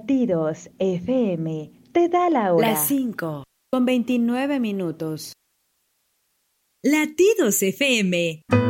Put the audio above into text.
Latidos FM te da la hora. Las 5:29. Latidos FM.